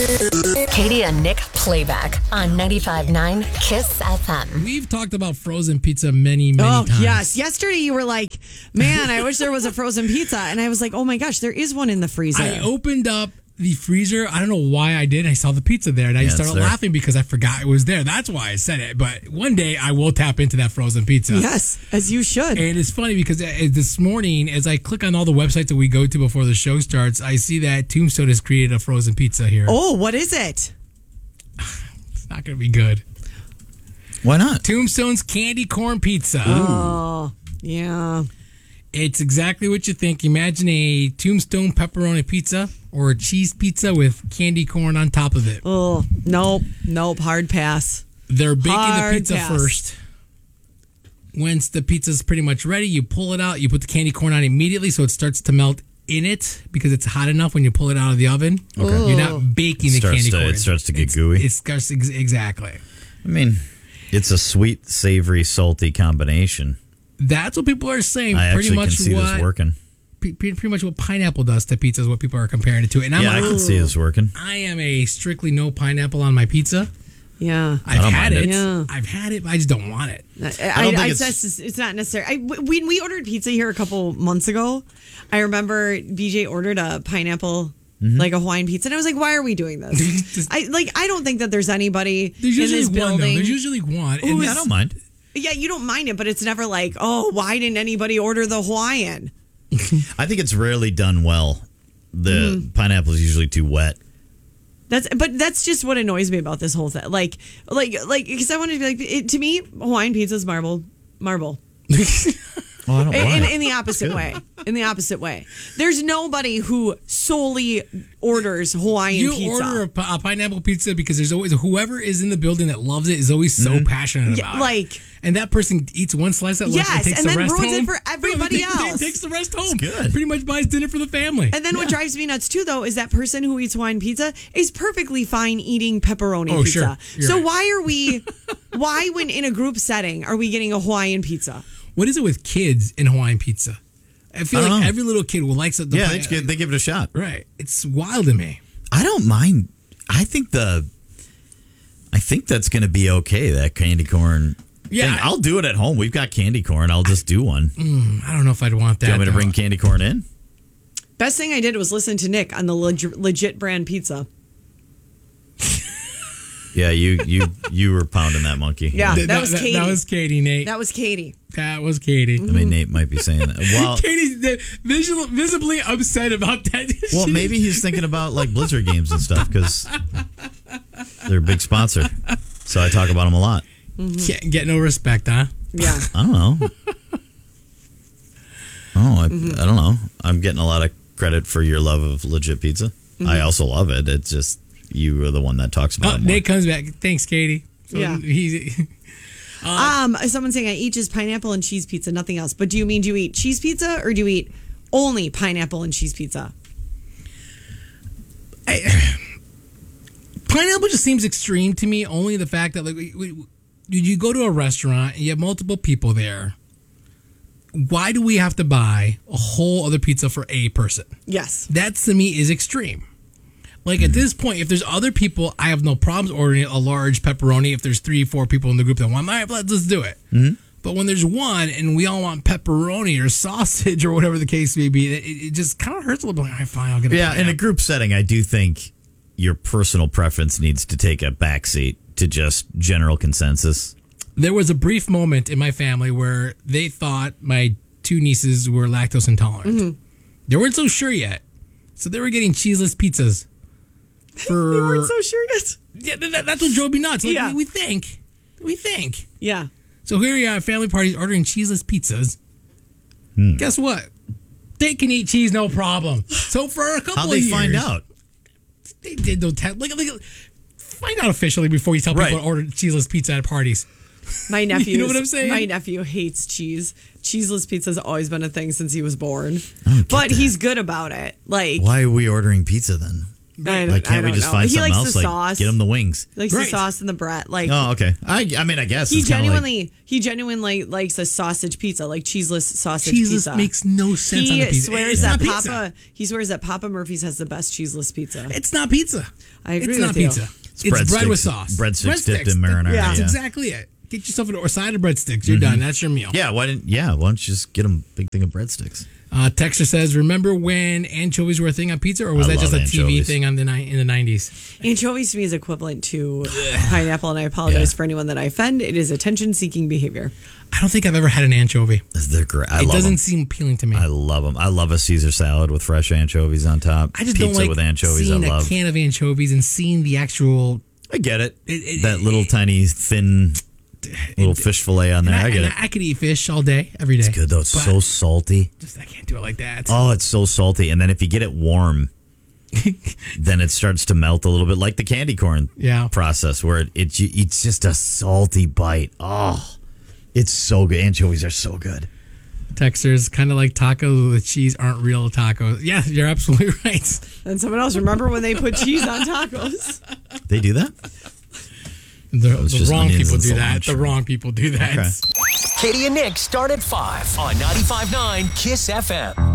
Katie and Nick playback on 95.9 Kiss FM. We've talked about frozen pizza many times. Oh, yes. Yesterday you were like, man, I wish there was a frozen pizza. And I was like, oh my gosh, there is one in the freezer. I opened up the freezer. I don't know why I did. I saw the pizza there, and I started laughing because I forgot it was there. That's why I said it. But one day I will tap into that frozen pizza. Yes, as you should. And it's funny because this morning, as I click on all the websites that we go to before the show starts, I see that Tombstone has created a frozen pizza here. Oh, what is it? It's not going to be good. Why not? Tombstone's candy corn pizza. Oh, yeah. It's exactly what you think. Imagine a Tombstone pepperoni pizza or a cheese pizza with candy corn on top of it. Oh, nope. Hard pass. They're baking the pizza first. Once the pizza's pretty much ready, you pull it out. You put the candy corn on immediately so it starts to melt in it because it's hot enough when you pull it out of the oven. Okay. You're not baking the candy corn. It starts to get gooey. It starts exactly. I mean, it's a sweet, savory, salty combination. That's what people are saying. I pretty actually much can see this working. Pretty much what pineapple does to pizza is what people are comparing it to. And I can see this working. I am a strictly no pineapple on my pizza. Yeah, I've had it. Yeah. I've had it, but I just don't want it. It's not necessary. When we ordered pizza here a couple months ago, I remember BJ ordered a pineapple, like a Hawaiian pizza, and I was like, "Why are we doing this?" I don't think that there's anybody in this building. There's usually one. I don't mind. Yeah, you don't mind it, but it's never like, oh, why didn't anybody order the Hawaiian? I think it's rarely done well. The pineapple is usually too wet. That's just what annoys me about this whole thing. Like, because I want to be like, to me, Hawaiian pizza is marble. Well, I don't want it. In the opposite way. In the opposite way. There's nobody who solely orders Hawaiian pizza. You order a pineapple pizza because there's always whoever is in the building that loves it is always so passionate about it. And that person eats one slice at lunch and takes the rest home. Ruins it for everybody else. Takes the rest home. Good. Pretty much buys dinner for the family. And then what drives me nuts too, though, is that person who eats Hawaiian pizza is perfectly fine eating pepperoni pizza. Sure. So why when in a group setting are we getting a Hawaiian pizza? What is it with kids in Hawaiian pizza? I feel like every little kid will like something. Yeah, they give it a shot. Right. It's wild to me. I don't mind. I think that's going to be okay, that candy corn thing. I'll do it at home. We've got candy corn. I'll just do one. I don't know if I'd want that. Do you want me to bring candy corn in? Best thing I did was listen to Nick on the legit brand pizza. Yeah, you were pounding that monkey. Yeah, that was Katie. That was Katie, Nate. That was Katie. That was Katie. I mean, Nate might be saying that. Well, Katie's visibly upset about that. Well, maybe he's thinking about like Blizzard games and stuff because they're a big sponsor. So I talk about them a lot. Can't get no respect, huh? Yeah. I don't know. I don't know. I'm getting a lot of credit for your love of legit pizza. I also love it. It's just you are the one that talks about it more. Nate comes back. Thanks, Katie. So yeah. Someone's saying I eat just pineapple and cheese pizza, nothing else. But do you eat cheese pizza or do you eat only pineapple and cheese pizza? Pineapple just seems extreme to me. Only the fact that you go to a restaurant and you have multiple people there. Why do we have to buy a whole other pizza for a person? Yes, that to me is extreme. Like at this point, if there's other people, I have no problems ordering a large pepperoni. If there's 3-4 people in the group that want, all right, let's do it. But when there's one and we all want pepperoni or sausage or whatever the case may be, it just kind of hurts a little bit. All right, fine, I'll get it. Yeah, in a group setting, I do think your personal preference needs to take a backseat to just general consensus. There was a brief moment in my family where they thought my 2 nieces were lactose intolerant. They weren't so sure yet. So they were getting cheeseless pizzas. They weren't so sure yet. Yeah, that's what drove me nuts. Like, yeah. We think. Yeah. So here you are at family parties ordering cheeseless pizzas. Guess what? They can eat cheese no problem. So for a couple of years. How'd they find out? They did no test. Find out officially before you tell people to order cheeseless pizza at parties. My nephew, you know what I'm saying? My nephew hates cheese. Cheeseless pizza has always been a thing since he was born. But he's good about it. Like, why are we ordering pizza then? Can't we just find something else? The like, sauce. get him the wings. He likes the sauce and the bread. Like, oh, okay. I mean, I guess he genuinely likes a sausage pizza, like cheeseless sausage pizza. Cheeseless makes no sense on a pizza. He swears that Papa Murphy's has the best cheeseless pizza. It's not pizza. I agree It's not pizza. It's bread with sauce. Breadsticks dipped in marinara. Yeah, that's exactly it. Get yourself a side of breadsticks. You're done. That's your meal. Yeah. Why don't you just get them a big thing of breadsticks? Texter says, remember when anchovies were a thing on pizza, or was that just a TV thing in the 90s? Anchovies to me is equivalent to pineapple, and I apologize for anyone that I offend. It is attention-seeking behavior. I don't think I've ever had an anchovy. They're great. It doesn't seem appealing to me. I love them. I love a Caesar salad with fresh anchovies on top. I just Pizza don't like with anchovies. seeing I love a can of anchovies and seeing the actual. I get it. That little tiny thin little fish fillet on there. I get it. I could eat fish all day, every day. It's good though. It's so salty. I can't do it like that. Oh, it's so salty. And then if you get it warm, then it starts to melt a little bit, like the candy corn process, where it's just a salty bite. Oh, it's so good. Anchovies are so good. Texters, kind of like tacos with cheese aren't real tacos. Yeah, you're absolutely right. And someone else, remember when they put cheese on tacos? They do that? The wrong people do that. The wrong people do that. Okay. Katie and Nick start at 5 on 95.9 KISS FM.